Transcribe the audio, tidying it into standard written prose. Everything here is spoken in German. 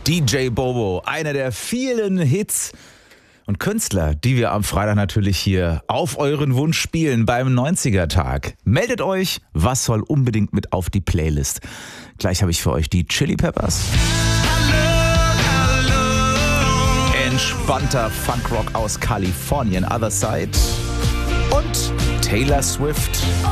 DJ Bobo, einer der vielen Hits und Künstler, die wir am Freitag natürlich hier auf euren Wunsch spielen beim 90er-Tag. Meldet euch, was soll unbedingt mit auf die Playlist. Gleich habe ich für euch die Chili Peppers. Entspannter Funkrock aus Kalifornien, Other Side und Taylor Swift.